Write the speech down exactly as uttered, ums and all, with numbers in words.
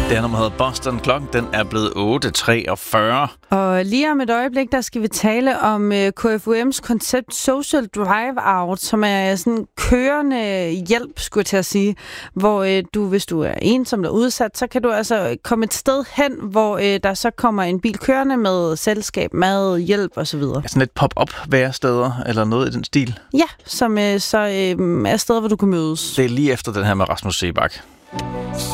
Det her nummer hedder Boston. Klokken den er blevet otte treogfyrre. Og lige om et øjeblik, der skal vi tale om uh, K F U M's koncept Social Drive Out, som er sådan kørende hjælp, skulle jeg til at sige, hvor uh, du, hvis du er ensom eller udsat, så kan du altså komme et sted hen, hvor uh, der så kommer en bil kørende med selskab, mad, hjælp osv. Ja, sådan et pop-up væresteder eller noget i den stil. Ja, som uh, så uh, er steder, hvor du kan mødes. Det er lige efter den her med Rasmus Seebach.